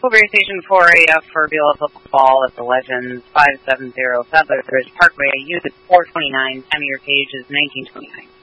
Blueberry Station 4AF for Beulah Football at the Legends, 570 Southwest Ridge Parkway, Unit 429. Time of your page is 1929.